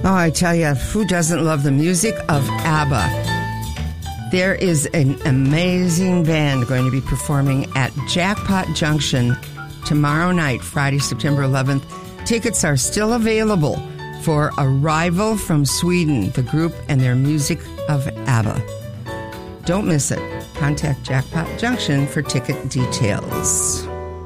Oh, I tell you, who doesn't love the music of ABBA? There is an amazing band going to be performing at Jackpot Junction tomorrow night, Friday, September 11th. Tickets are still available for Arrival from Sweden, the group and their music of ABBA. Don't miss it. Contact Jackpot Junction for ticket details.